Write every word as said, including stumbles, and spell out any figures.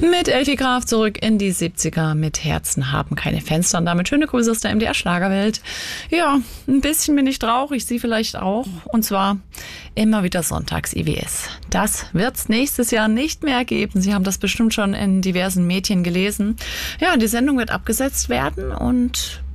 Mit Elfi Graf zurück in die siebziger mit Herzen haben keine Fenster und damit schöne Grüße aus der M D R Schlagerwelt. Ja, ein bisschen bin ich traurig, Sie vielleicht auch. Und zwar immer wieder Sonntags-I W S. Das wird's nächstes Jahr nicht mehr geben. Sie haben das bestimmt schon in diversen Medien gelesen. Ja, die Sendung wird abgesetzt werden und